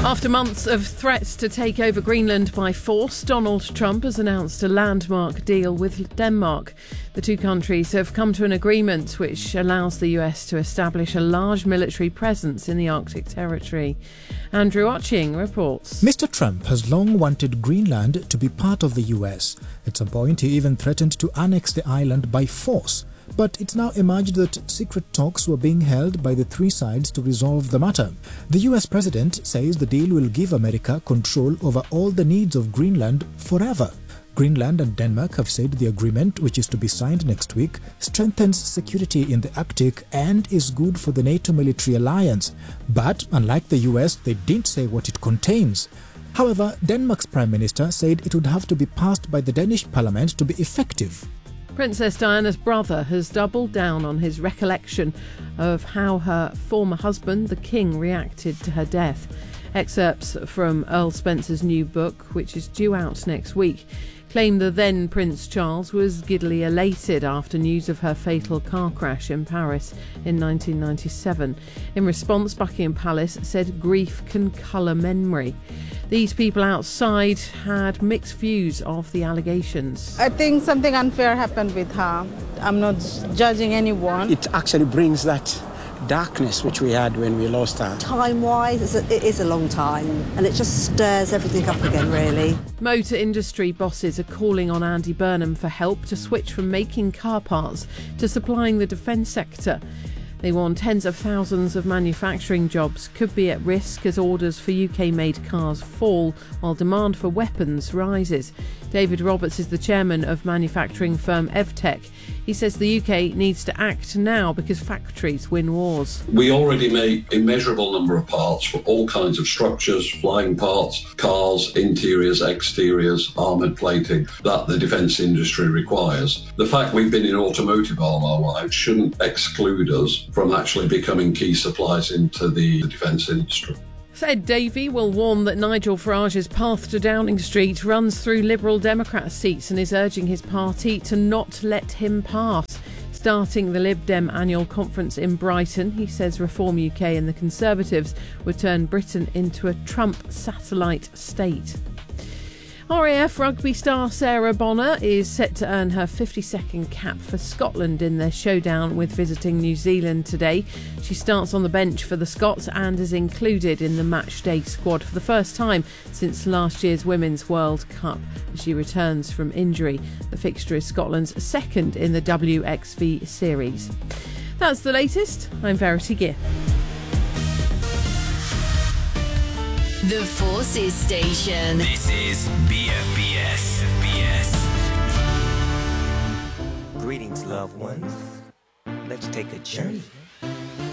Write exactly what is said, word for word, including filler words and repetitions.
After months of threats to take over Greenland by force, Donald Trump has announced a landmark deal with Denmark. The two countries have come to an agreement which allows the U S to establish a large military presence in the Arctic territory. Andrew Otching reports. Mister Trump has long wanted Greenland to be part of the U S. At some point, he even threatened to annex the island by force. But it's now emerged that secret talks were being held by the three sides to resolve the matter. The U S president says the deal will give America control over all the needs of Greenland forever. Greenland and Denmark have said the agreement, which is to be signed next week, strengthens security in the Arctic and is good for the NATO military alliance. But, unlike the U S, they didn't say what it contains. However, Denmark's Prime Minister said it would have to be passed by the Danish parliament to be effective. Princess Diana's brother has doubled down on his recollection of how her former husband, the King, reacted to her death. Excerpts from Earl Spencer's new book, which is due out next week, claim the then Prince Charles was giddily elated after news of her fatal car crash in Paris in nineteen ninety-seven. In response, Buckingham Palace said grief can colour memory. These people outside had mixed views of the allegations. I think something unfair happened with her. I'm not judging anyone. It actually brings that darkness which we had when we lost her. Time-wise, it's a, it is a long time, and it just stirs everything up again, really. Motor industry bosses are calling on Andy Burnham for help to switch from making car parts to supplying the defence sector. They warn tens of thousands of manufacturing jobs could be at risk as orders for U K-made cars fall while demand for weapons rises. David Roberts is the chairman of manufacturing firm Evtech. He says the U K needs to act now because factories win wars. We already make immeasurable number of parts for all kinds of structures, flying parts, cars, interiors, exteriors, armoured plating that the defence industry requires. The fact we've been in automotive all our lives shouldn't exclude us from actually becoming key suppliers into the defence industry. Ed Davey will warn that Nigel Farage's path to Downing Street runs through Liberal Democrat seats and is urging his party to not let him pass. Starting the Lib Dem annual conference in Brighton, he says Reform U K and the Conservatives would turn Britain into a Trump satellite state. R A F rugby star Sarah Bonner is set to earn her fifty-second cap for Scotland in their showdown with visiting New Zealand today. She starts on the bench for the Scots and is included in the matchday squad for the first time since last year's Women's World Cup. She returns from injury. The fixture is Scotland's second in the W X V series. That's the latest. I'm Verity Gear. The Forces Station. This is B F B S. B S. Greetings, loved ones. Let's take a journey.